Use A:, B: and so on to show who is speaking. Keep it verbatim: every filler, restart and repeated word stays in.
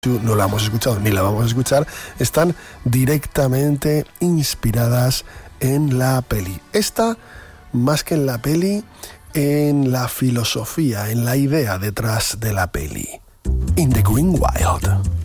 A: no la hemos escuchado ni la vamos a escuchar, están directamente inspiradas en la peli. Esta, más que en la peli, en la filosofía, en la idea detrás de la peli. In the Green Wild.